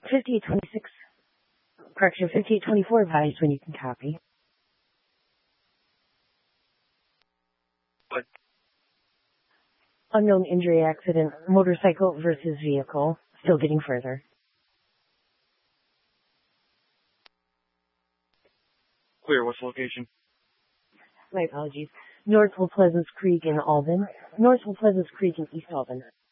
5826. Correction, 5824 advised when you can copy. What? Unknown injury accident, motorcycle versus vehicle. Still getting further. Clear, what's the location? My apologies. North Pleasance Creek in Alban. North Pleasance Creek in East Alban.